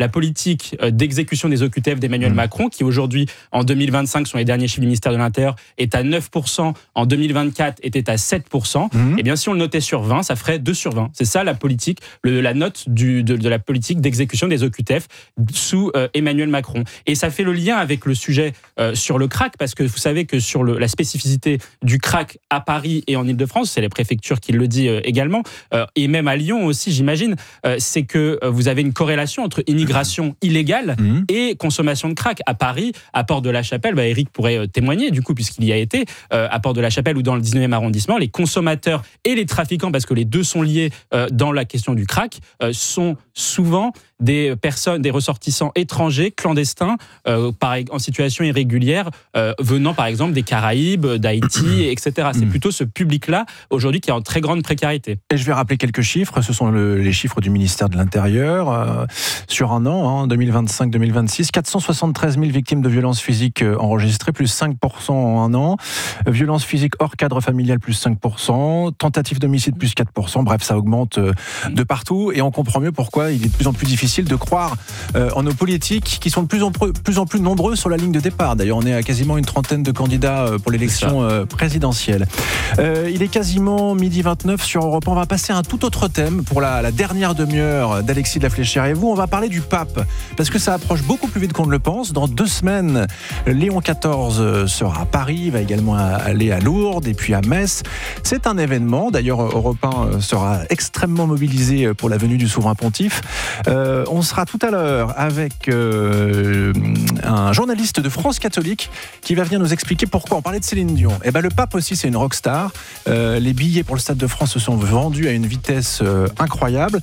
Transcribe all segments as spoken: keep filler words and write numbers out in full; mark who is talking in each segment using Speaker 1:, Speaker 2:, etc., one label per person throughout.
Speaker 1: la politique d'exécution des O Q T F d'Emmanuel mmh. Macron, qui aujourd'hui, en deux mille vingt-cinq, sont les derniers chiffres du ministère de l'Intérieur, est à neuf pour cent, en deux mille vingt-quatre était à sept pour cent. Mmh. Et bien, si on le notait sur vingt, ça ferait deux sur vingt. C'est ça la politique, le, la note du, de, de la politique d'exécution des O Q T F sous euh, Emmanuel Macron. Et ça fait le lien avec le sujet euh, sur le crack, parce que vous savez que sur le, la spécificité du crack à Paris et en Île-de-France, c'est la préfecture qui le dit euh, également, euh, et même à Lyon aussi, j'imagine, euh, c'est que euh, vous avez une corrélation entre immigration illégale mmh. et consommation de crack. À Paris, à Port-de-la-Chapelle, bah, Eric pourrait euh, témoigner, du coup, puisqu'il y a été, euh, à Port-de-la-Chapelle ou dans le dix-neuvième arrondissement, les consommateurs et les trafiquants, parce que les deux sont liés euh, dans la question du crack, euh, sont souvent des personnes, des ressortissants étrangers, clandestins, euh, par, en situation irrégulière, euh, venant par exemple des Caraïbes, d'Haïti, et cetera. C'est plutôt ce public-là, aujourd'hui, qui est en très grande précarité.
Speaker 2: Et je vais rappeler quelques chiffres. Ce sont le, les chiffres du ministère de l'Intérieur. Euh, sur un an, hein, deux mille vingt-cinq deux mille vingt-six, quatre cent soixante-treize mille victimes de violences physiques enregistrées, plus cinq pour cent en un an. Violences physiques hors cadre familial, plus cinq pour cent. Tentatives d'homicide, plus quatre pour cent. Bref, ça augmente de partout. Et on comprend mieux pourquoi il est de plus en plus difficile de croire euh, en nos politiques qui sont de plus en plus, plus en plus nombreux sur la ligne de départ. D'ailleurs, on est à quasiment une trentaine de candidats pour l'élection euh, présidentielle. Euh, il est quasiment midi vingt-neuf sur Europe un. On va passer à un tout autre thème pour la, la dernière demi-heure d'Alexis de la Fléchère et vous. On va parler du pape, parce que ça approche beaucoup plus vite qu'on ne le pense. Dans deux semaines, Léon quatorze sera à Paris, il va également aller à Lourdes et puis à Metz. C'est un événement. D'ailleurs, Europe un sera extrêmement mobilisé pour la venue du souverain pontife. Euh, on sera tout à l'heure avec euh, un journaliste de France Catholique qui va venir nous expliquer pourquoi. On parlait de Céline Dion. Et ben le pape aussi, c'est une rockstar. Euh, les billets pour le Stade de France se sont vendus à une vitesse euh, incroyable.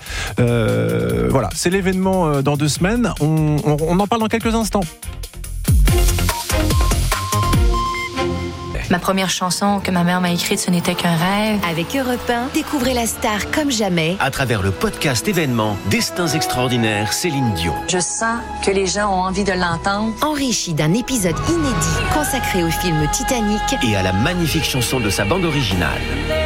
Speaker 2: Euh, voilà, c'est l'événement euh, dans deux semaines. On, on, on en parle dans quelques instants.
Speaker 3: Ma première chanson que ma mère m'a écrite, ce n'était qu'un rêve.
Speaker 4: Avec Europe un, découvrez la star comme jamais.
Speaker 5: À travers le podcast événement Destins extraordinaires Céline Dion.
Speaker 3: Je sens que les gens ont envie de l'entendre.
Speaker 4: Enrichi d'un épisode inédit consacré au film Titanic
Speaker 5: et à la magnifique chanson de sa bande originale.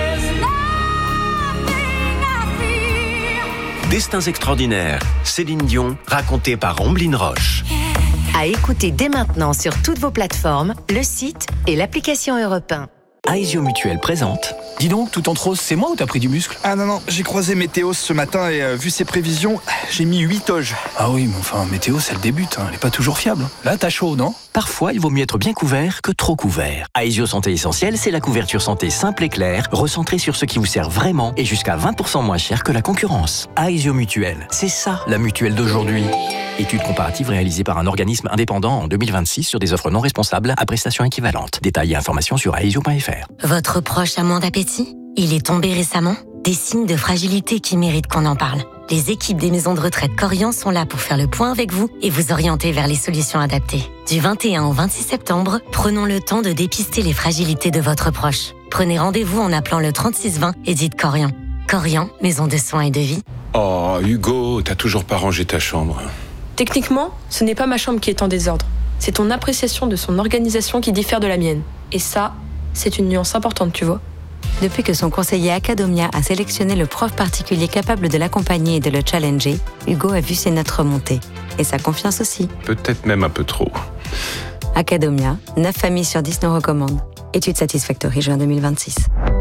Speaker 5: Destins extraordinaires Céline Dion, raconté par Omblin Roche.
Speaker 4: À écouter dès maintenant sur toutes vos plateformes, le site et l'application Europe un.
Speaker 5: Aesio Mutuel présente.
Speaker 6: Dis donc, tout en trop, c'est moi ou t'as pris du muscle?
Speaker 7: Ah non, non, j'ai croisé Météo ce matin et euh, vu ses prévisions, j'ai mis huit toges.
Speaker 6: Ah oui, mais enfin, Météo, c'est le début, hein. Elle est pas toujours fiable. Là, t'as chaud, non?
Speaker 5: Parfois, il vaut mieux être bien couvert que trop couvert. Aesio Santé Essentielle, c'est la couverture santé simple et claire, recentrée sur ce qui vous sert vraiment et jusqu'à vingt pour cent moins cher que la concurrence. Aesio Mutuel, c'est ça, la mutuelle d'aujourd'hui. Étude comparative réalisée par un organisme indépendant en deux mille vingt-six sur des offres non responsables à prestations équivalentes. Détails et informations sur aesio point f r.
Speaker 8: Votre proche a moins d'appétit? Il est tombé récemment? Des signes de fragilité qui méritent qu'on en parle. Les équipes des maisons de retraite Corian sont là pour faire le point avec vous et vous orienter vers les solutions adaptées. Du vingt et un au vingt-six septembre, prenons le temps de dépister les fragilités de votre proche. Prenez rendez-vous en appelant le trente-six vingt et dites Corian. Corian, maison de soins et de vie.
Speaker 9: Oh, Hugo, t'as toujours pas rangé ta chambre.
Speaker 10: Techniquement, ce n'est pas ma chambre qui est en désordre. C'est ton appréciation de son organisation qui diffère de la mienne. Et ça, c'est une nuance importante, tu vois.
Speaker 11: Depuis que son conseiller Academia a sélectionné le prof particulier capable de l'accompagner et de le challenger, Hugo a vu ses notes remonter. Et sa confiance aussi.
Speaker 9: Peut-être même un peu trop.
Speaker 11: Academia, neuf familles sur dix nous recommandent. Étude Satisfactory, juin deux mille vingt-six.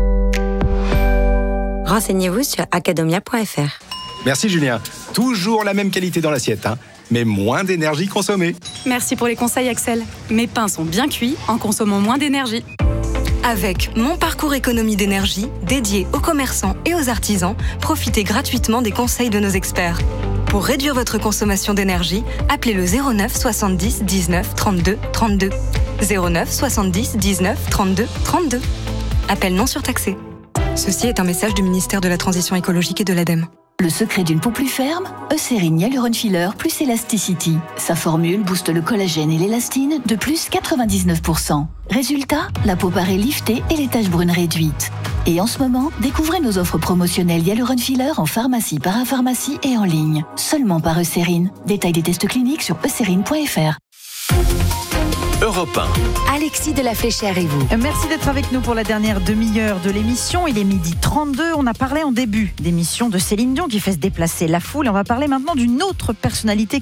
Speaker 11: Renseignez-vous sur academia point f r.
Speaker 12: Merci Julien. Toujours la même qualité dans l'assiette, hein, mais moins d'énergie consommée.
Speaker 13: Merci pour les conseils Axel. Mes pains sont bien cuits en consommant moins d'énergie.
Speaker 14: Avec Mon Parcours Économie d'énergie, dédié aux commerçants et aux artisans, profitez gratuitement des conseils de nos experts. Pour réduire votre consommation d'énergie, appelez le zéro neuf soixante-dix dix-neuf trente-deux trente-deux. zéro neuf soixante-dix dix-neuf trente-deux trente-deux. Appel non surtaxé. Ceci est un message du ministère de la Transition écologique et de l'ADEME.
Speaker 15: Le secret d'une peau plus ferme, Eucérine Hyaluron Filler plus Elasticity. Sa formule booste le collagène et l'élastine de plus quatre-vingt-dix-neuf pour cent. Résultat, la peau paraît liftée et les taches brunes réduites. Et en ce moment, découvrez nos offres promotionnelles Hyaluron Filler en pharmacie, parapharmacie et en ligne. Seulement par Eucérine. Détail des tests cliniques sur eucérine point f r.
Speaker 5: Europe un.
Speaker 4: Alexis de la Fléchère et vous.
Speaker 16: Merci d'être avec nous pour la dernière demi-heure de l'émission. Il est midi trente-deux. On a parlé en début d'émission de Céline Dion qui fait se déplacer la foule. Et on va parler maintenant d'une autre personnalité